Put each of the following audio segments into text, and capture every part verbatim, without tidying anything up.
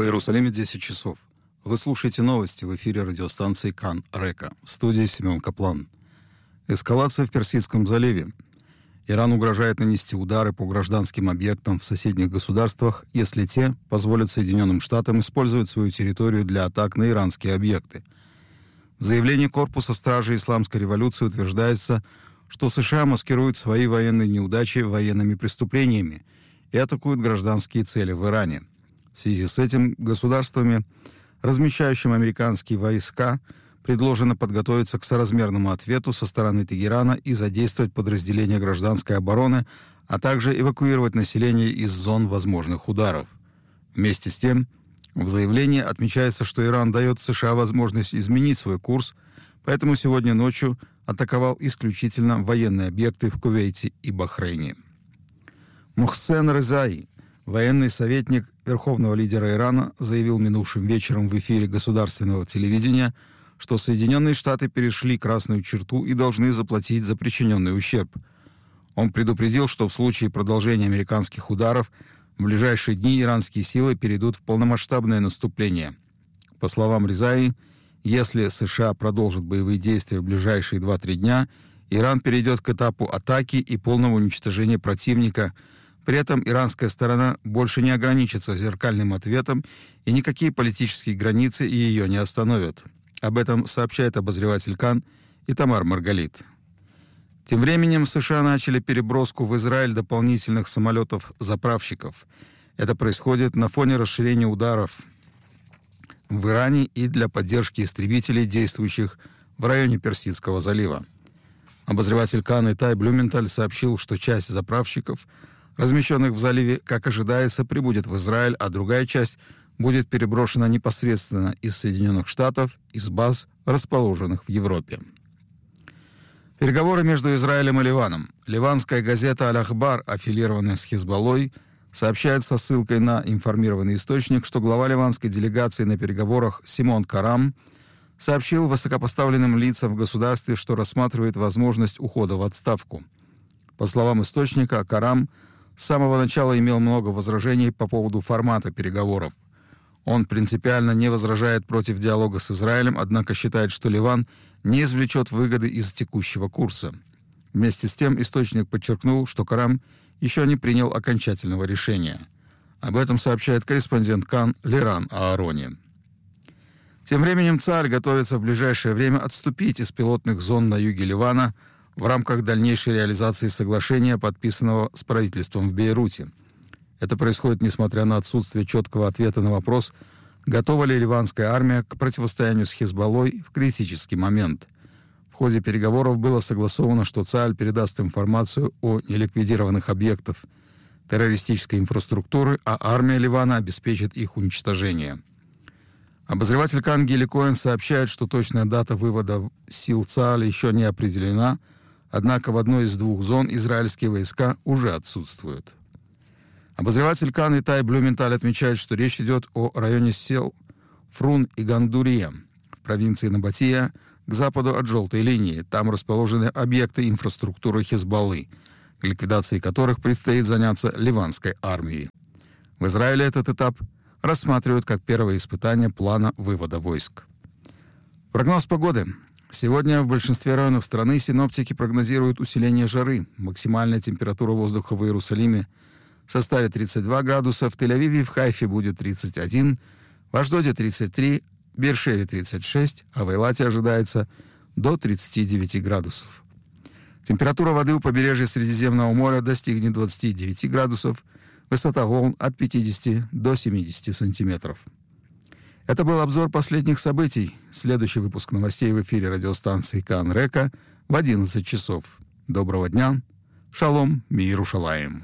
В Иерусалиме десять часов. Вы слушаете новости в эфире радиостанции Кан Река. В студии Семен Каплан. Эскалация в Персидском заливе. Иран угрожает нанести удары по гражданским объектам в соседних государствах, если те позволят Соединенным Штатам использовать свою территорию для атак на иранские объекты. В заявлении Корпуса стражи Исламской революции утверждается, что США маскируют свои военные неудачи военными преступлениями и атакуют гражданские цели в Иране. В связи с этим государствами, размещающим американские войска, предложено подготовиться к соразмерному ответу со стороны Тегерана и задействовать подразделения гражданской обороны, а также эвакуировать население из зон возможных ударов. Вместе с тем, в заявлении отмечается, что Иран дает США возможность изменить свой курс, поэтому сегодня ночью атаковал исключительно военные объекты в Кувейте и Бахрейне. Мухсен Резаи, военный советник верховного лидера Ирана, заявил минувшим вечером в эфире государственного телевидения, что Соединенные Штаты перешли красную черту и должны заплатить за причиненный ущерб. Он предупредил, что в случае продолжения американских ударов в ближайшие дни иранские силы перейдут в полномасштабное наступление. По словам Резаи, если США продолжат боевые действия в ближайшие два-три дня, Иран перейдет к этапу атаки и полного уничтожения противника. При этом иранская сторона больше не ограничится зеркальным ответом, и никакие политические границы ее не остановят. Об этом сообщает обозреватель Кан Итамар Маргалит. Тем временем США начали переброску в Израиль дополнительных самолетов-заправщиков. Это происходит на фоне расширения ударов в Иране и для поддержки истребителей, действующих в районе Персидского залива. Обозреватель Кан Итай Блюменталь сообщил, что часть заправщиков, размещенных в заливе, как ожидается, прибудет в Израиль, а другая часть будет переброшена непосредственно из Соединенных Штатов, из баз, расположенных в Европе. Переговоры между Израилем и Ливаном. Ливанская газета «Аль-Ахбар», аффилированная с Хизбаллой, сообщает со ссылкой на информированный источник, что глава ливанской делегации на переговорах Симон Карам сообщил высокопоставленным лицам в государстве, что рассматривает возможность ухода в отставку. По словам источника, Карам с самого начала имел много возражений по поводу формата переговоров. Он принципиально не возражает против диалога с Израилем, однако считает, что Ливан не извлечет выгоды из текущего курса. Вместе с тем источник подчеркнул, что Карам еще не принял окончательного решения. Об этом сообщает корреспондент Кан Лиран Аарони. Тем временем ЦАР готовится в ближайшее время отступить из пилотных зон на юге Ливана в рамках дальнейшей реализации соглашения, подписанного с правительством в Бейруте. Это происходит несмотря на отсутствие четкого ответа на вопрос, готова ли ливанская армия к противостоянию с Хизбаллой в критический момент. В ходе переговоров было согласовано, что ЦАЛЬ передаст информацию о неликвидированных объектах террористической инфраструктуры, а армия Ливана обеспечит их уничтожение. Обозреватель Кан Гили Коэн сообщает, что точная дата вывода сил ЦАЛЬ еще не определена, однако в одной из двух зон израильские войска уже отсутствуют. Обозреватель Кан Итай Блюменталь отмечает, что речь идет о районе сел Фрун и Гандурия в провинции Набатия к западу от желтой линии. Там расположены объекты инфраструктуры Хизбаллы, ликвидацией которых предстоит заняться ливанской армией. В Израиле этот этап рассматривают как первое испытание плана вывода войск. Прогноз погоды. Сегодня в большинстве районов страны синоптики прогнозируют усиление жары. Максимальная температура воздуха в Иерусалиме составит тридцать два градуса, в Тель-Авиве и в Хайфе будет тридцать один, в Ашдоде тридцать три, в Беэр-Шеве тридцать шесть, а в Эйлате ожидается до тридцати девяти градусов. Температура воды у побережья Средиземного моря достигнет двадцати девяти градусов, высота волн от пятидесяти до семидесяти сантиметров. Это был обзор последних событий. Следующий выпуск новостей в эфире радиостанции Кан Река в одиннадцать часов. Доброго дня. Шалом, мир ушалаем.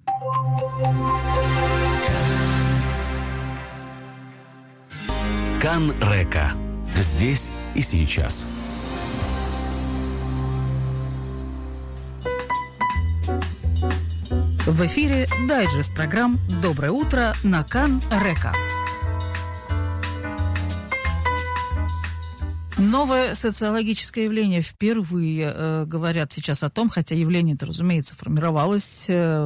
Кан Река. Здесь и сейчас. В эфире дайджест программ «Доброе утро» на Кан Река. Новое социологическое явление. Впервые э, говорят сейчас о том, хотя явление-то, разумеется, формировалось э, в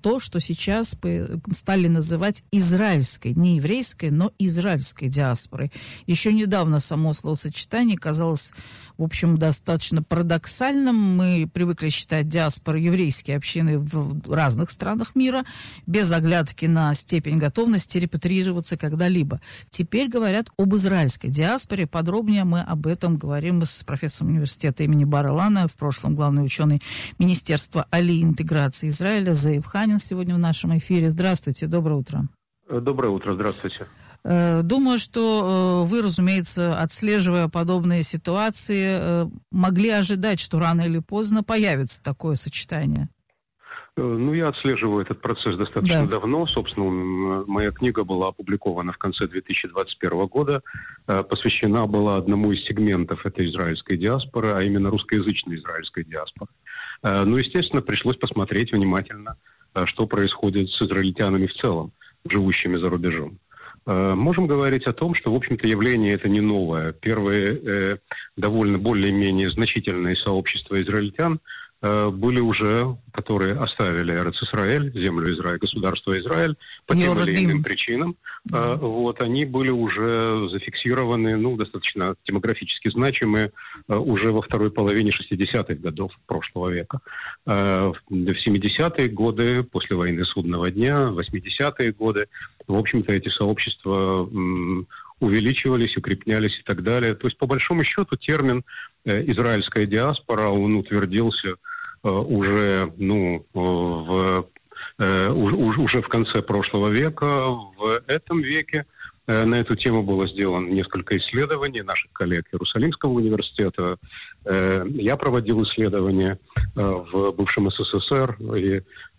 то, что сейчас стали называть израильской, не еврейской, но израильской диаспорой. Еще недавно само словосочетание казалось, в общем, достаточно парадоксальным. Мы привыкли считать диаспорой еврейские общины в разных странах мира, без оглядки на степень готовности репатриироваться когда-либо. Теперь говорят об израильской диаспоре. Подробнее мы об этом говорим с профессором университета имени Бар-Илана, в прошлом главный ученый Министерства Али и интеграции Израиля Зеев Ханин сегодня в нашем эфире. Здравствуйте, доброе утро. Доброе утро, здравствуйте. Думаю, что вы, разумеется, отслеживая подобные ситуации, могли ожидать, что рано или поздно появится такое сочетание. Ну, я отслеживаю этот процесс достаточно да. давно. Собственно, моя книга была опубликована в конце две тысячи двадцать первого года. Посвящена была одному из сегментов этой израильской диаспоры, а именно русскоязычной израильской диаспоры. Ну, естественно, пришлось посмотреть внимательно, что происходит с израильтянами в целом, живущими за рубежом. Можем говорить о том, что, в общем-то, явление это не новое. Первые э, довольно более-менее значительные сообщества израильтян э, были уже, которые оставили Эрец-Исраэль, землю Израиля, государство Израиль, по тем или иным причинам. Э, вот, они были уже зафиксированы, ну, достаточно демографически значимые, э, уже во второй половине шестидесятых годов прошлого века. Э, в семидесятые годы, после войны Судного дня, восьмидесятые годы, в общем-то, эти сообщества м, увеличивались, укреплялись и так далее. То есть, по большому счету, термин э, «израильская диаспора», он утвердился э, уже, ну, в, э, уже, уже в конце прошлого века. В этом веке э, на эту тему было сделано несколько исследований наших коллег Иерусалимского университета. Э, я проводил исследования э, в бывшем СССР и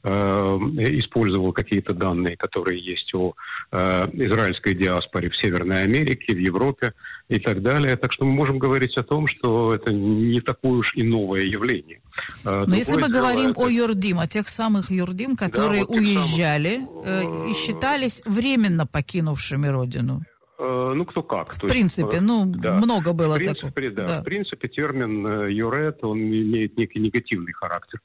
использовал какие-то данные, которые есть о э, израильской диаспоре в Северной Америке, в Европе и так далее. Так что мы можем говорить о том, что это не такое уж и новое явление. Но Другое если мы дело, говорим это... о юрдим, о тех самых юрдим, которые да, вот уезжали самых... э, и считались временно покинувшими родину. Ну, кто как. В То принципе, есть, ну, да. много было в принципе, такого. Да. Да. В принципе, термин «юрет», он имеет некий негативный характер.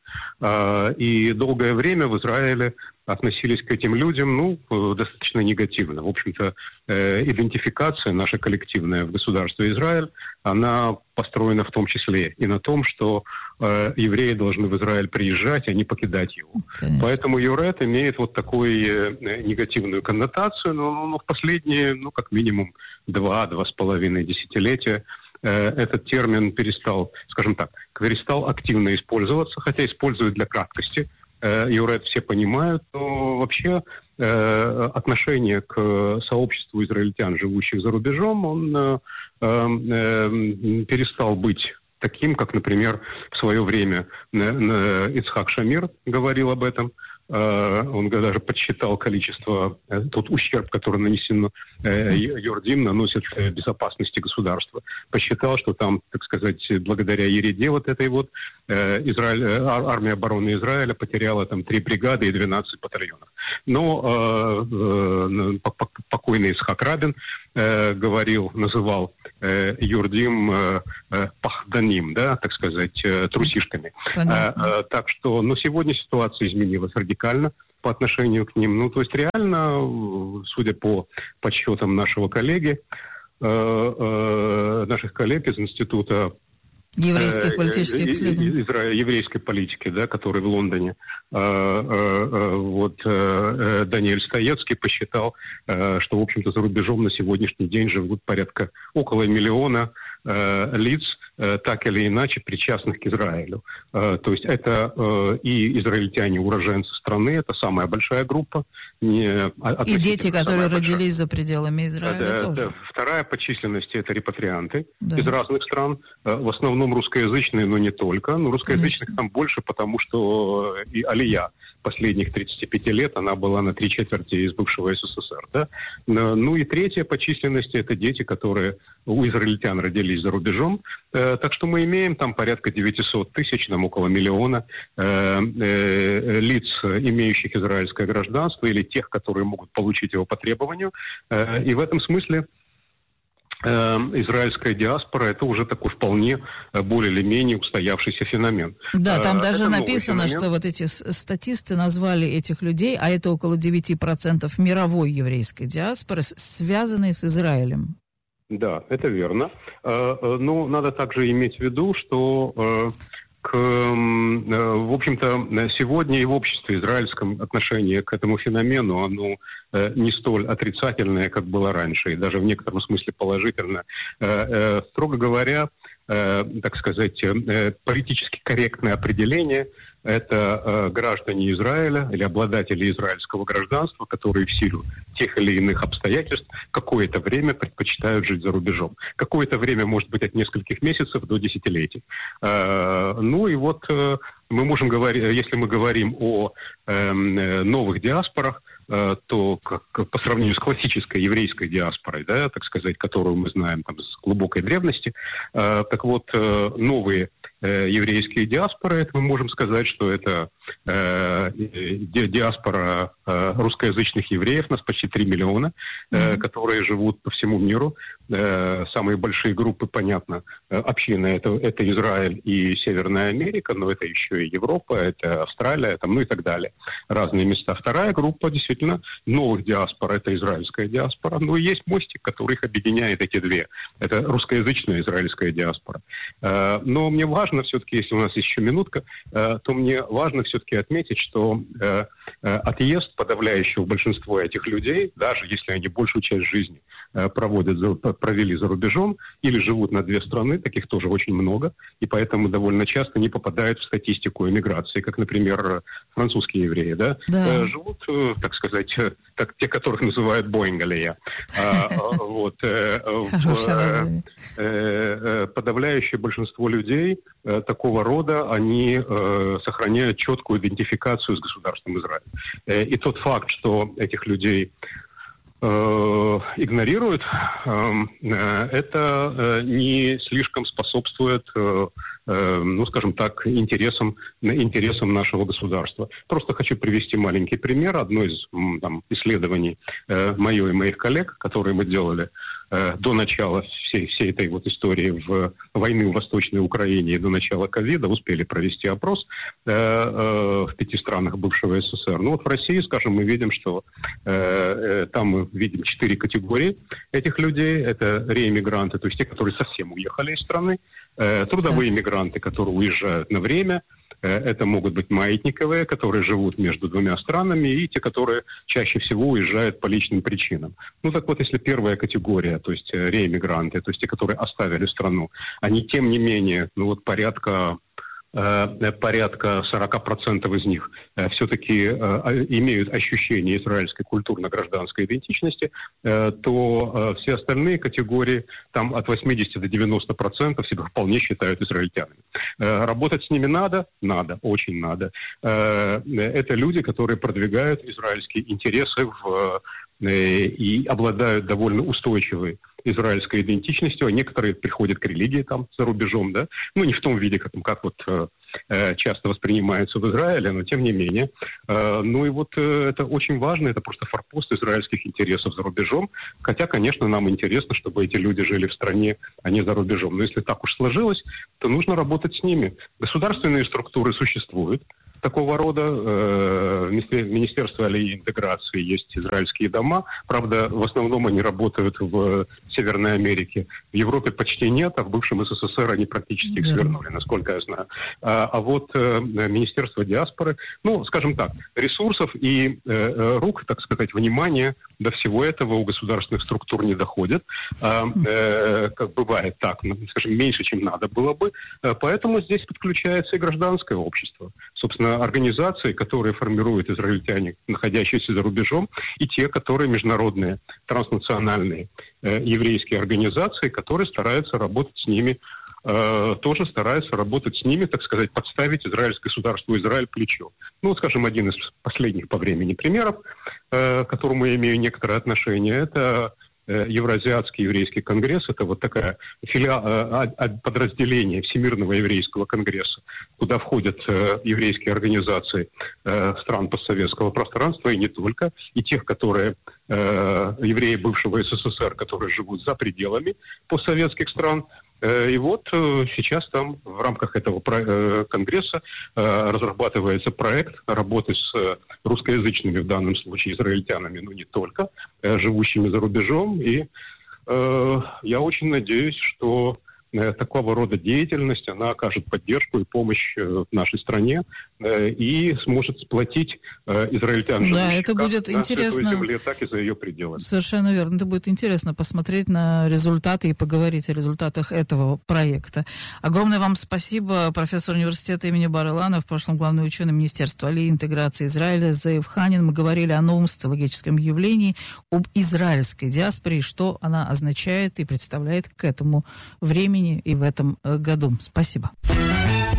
И долгое время в Израиле относились к этим людям, ну, достаточно негативно. В общем-то, идентификация наша коллективная в государстве Израиль, она построена в том числе и на том, что э, евреи должны в Израиль приезжать, а не покидать его. Конечно. Поэтому юрет имеет вот такую э, негативную коннотацию, но, но в последние, ну, как минимум, два-два с половиной десятилетия э, этот термин перестал, скажем так, перестал активно использоваться, хотя используют для краткости. Э, юрет все понимают, но вообще э, отношение к сообществу израильтян, живущих за рубежом, он э, э, перестал быть таким, как, например, в свое время Ицхак Шамир говорил об этом. Он даже подсчитал количество, тот ущерб, который нанесен юрдим, наносит безопасности государства. Посчитал, что там, так сказать, благодаря ереде вот этой вот, Израиль, армия обороны Израиля потеряла там три бригады и двенадцать батальонов. Но э, покойный Ицхак Рабин э, говорил, называл э, юрдим э, пахданим, да, так сказать, э, трусишками. Э, э, так что, но сегодня ситуация изменилась радикально по отношению к ним. Ну, то есть реально, судя по подсчетам нашего коллеги, э, э, наших коллег из Института еврейских политических исследований. Изра... еврейской политики, да, который в Лондоне. Э, э, вот э, Даниэль Стоецкий посчитал, э, что, в общем-то, за рубежом на сегодняшний день живут порядка около миллиона э, лиц, э, так или иначе причастных к Израилю. Э, то есть это э, и израильтяне, уроженцы страны, это самая большая группа. Не, и дети, которые родились за пределами Израиля, да, тоже. Да. Вторая по численности это репатрианты да. из разных стран. Э, в основном русскоязычные, но не только. Но русскоязычных Конечно. Там больше, потому что и алия последних тридцати пяти лет, она была на три четверти из бывшего СССР. Да? Ну и третья по численности это дети, которые у израильтян родились за рубежом. Э, так что мы имеем там порядка девятьсот тысяч, нам около миллиона э, э, лиц, имеющих израильское гражданство, или тех, которые могут получить его по требованию. Э, и в этом смысле израильская диаспора — это уже такой вполне более или менее устоявшийся феномен. Да, там это даже написано, феномен. что вот эти статисты назвали этих людей, а это около девять процентов мировой еврейской диаспоры, связанные с Израилем. Да, это верно. Но надо также иметь в виду, что к, в общем-то, сегодня и в обществе израильском отношение к этому феномену, оно не столь отрицательное, как было раньше, и даже в некотором смысле положительное. Строго говоря, так сказать, политически корректное определение — это граждане Израиля или обладатели израильского гражданства, которые в силу тех или иных обстоятельств какое-то время предпочитают жить за рубежом. Какое-то время может быть от нескольких месяцев до десятилетий. Ну и вот мы можем говорить, если мы говорим о новых диаспорах, то как, по сравнению с классической еврейской диаспорой, да, так сказать, которую мы знаем там, с глубокой древности, так вот, новые еврейские диаспоры, это мы можем сказать, что это э, диаспора э, русскоязычных евреев, нас почти три миллиона, э, mm-hmm. которые живут по всему миру. Э, самые большие группы, понятно, общины это, это Израиль и Северная Америка, но это еще и Европа, это Австралия, там, ну и так далее. Разные места. Вторая группа, действительно, новых диаспор, это израильская диаспора. Но есть мостик, который их объединяет, эти две. Это русскоязычная израильская диаспора. Э, но мне важно все-таки, если у нас есть еще минутка, э, то мне важно все-таки отметить, что э, э, отъезд подавляющего большинства этих людей, даже если они большую часть жизни э, проводят, за, провели за рубежом или живут на две страны, таких тоже очень много, и поэтому довольно часто не попадают в статистику эмиграции, как, например, французские евреи, да, да. Э, живут, э, так сказать, э, так, те, которых называют боингалия. Вот. Подавляющее большинство людей такого рода, они э, сохраняют четкую идентификацию с государством Израиль. Э, и тот факт, что этих людей э, игнорируют, э, э, это э, не слишком способствует, э, э, ну, скажем так, интересам, интересам нашего государства. Просто хочу привести маленький пример. Одно из там, исследований э, мое и моих коллег, которые мы делали до начала всей, всей этой вот истории в войны в Восточной Украине и до начала ковида успели провести опрос э, э, в пяти странах бывшего СССР. Ну вот в России, скажем, мы видим, что э, э, там мы видим четыре категории этих людей. Это реэмигранты, то есть те, которые совсем уехали из страны, э, трудовые мигранты, которые уезжают на время. Это могут быть маятниковые, которые живут между двумя странами, и те, которые чаще всего уезжают по личным причинам. Ну так вот, если первая категория, то есть реэмигранты, то есть те, которые оставили страну, они тем не менее, ну вот порядка... порядка сорок процентов из них все-таки имеют ощущение израильской культурно-гражданской идентичности, то все остальные категории, там от восьмидесяти до девяноста процентов себя вполне считают израильтянами. Работать с ними надо? Надо, очень надо. Это люди, которые продвигают израильские интересы в и обладают довольно устойчивой израильской идентичностью, а некоторые приходят к религии там за рубежом, да, ну не в том виде, как, как вот э, часто воспринимается в Израиле, но тем не менее. Э, ну и вот э, это очень важно, это просто форпост израильских интересов за рубежом, хотя, конечно, нам интересно, чтобы эти люди жили в стране, а не за рубежом. Но если так уж сложилось, то нужно работать с ними. Государственные структуры существуют такого рода. В Министерстве алии и интеграции есть израильские дома. Правда, в основном они работают в Северной Америке. В Европе почти нет, а в бывшем СССР они практически их свернули, насколько я знаю. А, а вот Министерство диаспоры, ну, скажем так, ресурсов и э, рук, так сказать, внимания до всего этого у государственных структур не доходит. А, э, как бывает так, ну, скажем, меньше, чем надо было бы. Поэтому здесь подключается и гражданское общество. Собственно, организации, которые формируют израильтяне, находящиеся за рубежом, и те, которые международные, транснациональные э, еврейские организации, которые стараются работать с ними, э, тоже стараются работать с ними, так сказать, подставить израильское государство, Израиль плечо. Ну, вот, скажем, один из последних по времени примеров, э, к которому я имею некоторое отношение, это Евразиатский еврейский конгресс, это вот такая филиал, подразделение Всемирного еврейского конгресса, куда входят еврейские организации стран постсоветского пространства, и не только, и тех, которые евреи бывшего СССР, которые живут за пределами постсоветских стран. И вот сейчас там в рамках этого конгресса разрабатывается проект работы с русскоязычными, в данном случае израильтянами, но не только, живущими за рубежом. И я очень надеюсь, что такого рода деятельность, она окажет поддержку и помощь нашей стране и сможет сплотить израильтян. Да, это будет как интересно. На Святой Земле, так и за ее пределами. Совершенно верно. Это будет интересно посмотреть на результаты и поговорить о результатах этого проекта. Огромное вам спасибо, профессор университета имени Бар-Илана, в прошлом главный ученый Министерства Алии и интеграции Израиля Зеев Ханин. Мы говорили о новом социологическом явлении, об израильской диаспоре, и что она означает и представляет к этому времени и в этом году. Спасибо.